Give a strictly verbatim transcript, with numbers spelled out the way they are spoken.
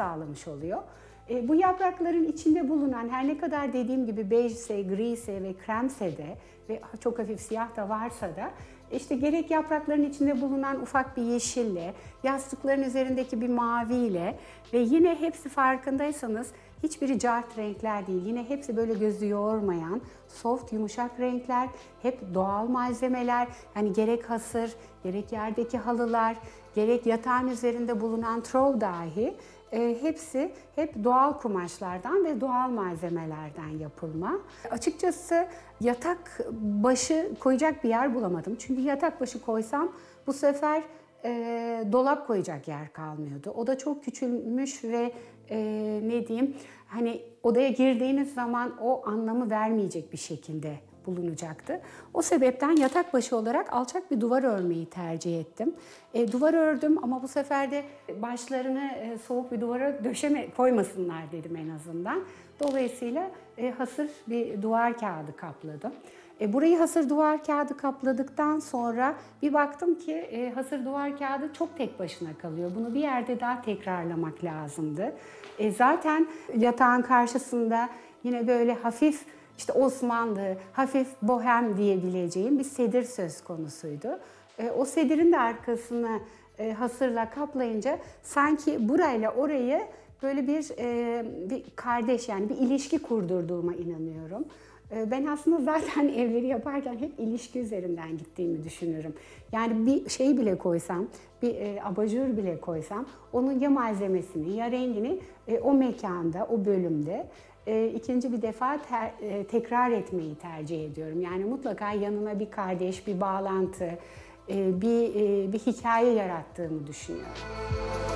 sağlamış oluyor. E, bu yaprakların içinde bulunan her ne kadar dediğim gibi bejse, griyse ve kremse de ve çok hafif siyah da varsa da işte gerek yaprakların içinde bulunan ufak bir yeşille, yastıkların üzerindeki bir maviyle ve yine hepsi farkındaysanız hiçbiri cart renkler değil. Yine hepsi böyle gözü yormayan, soft, yumuşak renkler, hep doğal malzemeler. Yani gerek hasır, gerek yerdeki halılar, gerek yatağın üzerinde bulunan trov dahi e, hepsi hep doğal kumaşlardan ve doğal malzemelerden yapılma. Açıkçası yatak başı koyacak bir yer bulamadım. Çünkü yatak başı koysam bu sefer e, dolap koyacak yer kalmıyordu. O da çok küçülmüş ve e, ne diyeyim, hani odaya girdiğiniz zaman o anlamı vermeyecek bir şekilde bulunacaktı. O sebepten yatak başı olarak alçak bir duvar örmeyi tercih ettim. E, duvar ördüm ama bu sefer de başlarını e, soğuk bir duvara döşeme koymasınlar dedim en azından. Dolayısıyla e, hasır bir duvar kağıdı kapladım. E, burayı hasır duvar kağıdı kapladıktan sonra bir baktım ki e, hasır duvar kağıdı çok tek başına kalıyor. Bunu bir yerde daha tekrarlamak lazımdı. E, zaten yatağın karşısında yine böyle hafif İşte Osmanlı, hafif bohem diyebileceğim bir sedir söz konusuydu. E, o sedirin de arkasını e, hasırla kaplayınca sanki burayla orayı böyle bir, e, bir kardeş, yani bir ilişki kurdurduğuma inanıyorum. E, ben aslında zaten evleri yaparken hep ilişki üzerinden gittiğimi düşünürüm. Yani bir şey bile koysam, bir e, abajur bile koysam onun ya malzemesini ya rengini e, o mekanda, o bölümde E, ikinci bir defa ter, e, tekrar etmeyi tercih ediyorum. Yani mutlaka yanına bir kardeş, bir bağlantı, e, bir, e, bir hikaye yarattığımı düşünüyorum.